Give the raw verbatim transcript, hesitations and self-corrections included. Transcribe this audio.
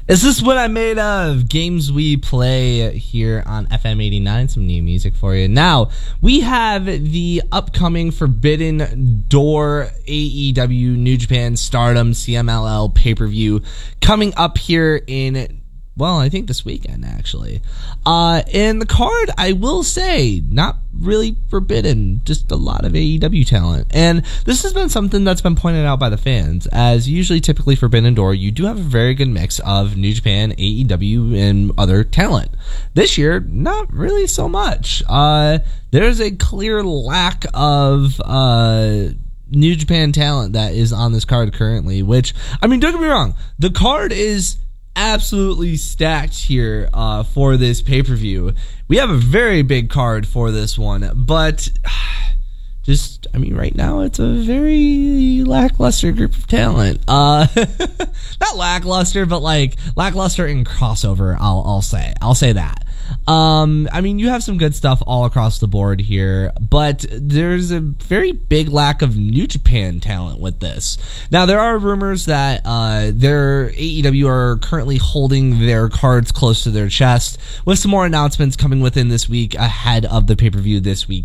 Is this what I'm made of? Games we play here on F M eighty-nine. Some new music for you. Now, we have the upcoming Forbidden Door A E W New Japan Stardom C M L L pay-per-view coming up here in, well, I think this weekend, actually. Uh, and the card, I will say, not really forbidden, just a lot of A E W talent. And this has been something that's been pointed out by the fans, as usually, typically, Forbidden Door, you do have a very good mix of New Japan, A E W, and other talent. This year, not really so much. Uh, there's a clear lack of uh, New Japan talent that is on this card currently, which, I mean, don't get me wrong, the card is absolutely stacked here uh, for this pay-per-view. We have a very big card for this one, but just, I mean, right now it's a very lackluster group of talent. Uh, not lackluster, but like lackluster in crossover. I'll I'll say I'll say that. Um, I mean, you have some good stuff all across the board here, but there's a very big lack of New Japan talent with this. Now, there are rumors that uh, their A E W are currently holding their cards close to their chest, with some more announcements coming within this week ahead of the pay-per-view this week.